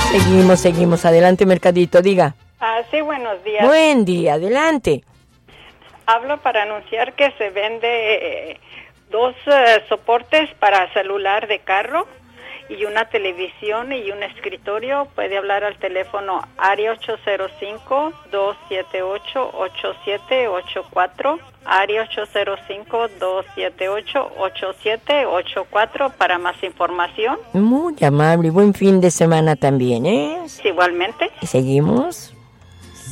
Seguimos. Adelante, Mercadito, diga. Sí, buenos días. Buen día, adelante. Hablo para anunciar que se vende dos soportes para celular de carro y una televisión y un escritorio. Puede hablar al teléfono área 805-278-8784, área 805-278-8784 para más información. Muy amable y buen fin de semana también, ¿eh? Igualmente. Y seguimos.